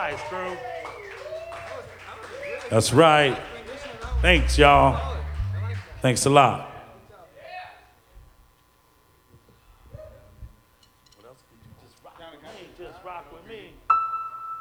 Nice, crew. That's right. Thanks, y'all. Thanks a lot. What else could you just rock with me? Just rock with me.